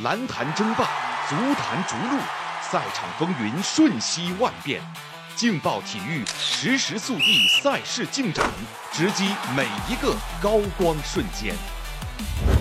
篮坛争霸，足坛逐鹿，赛场风云瞬息万变。劲爆体育实时速递赛事进展，直击每一个高光瞬间。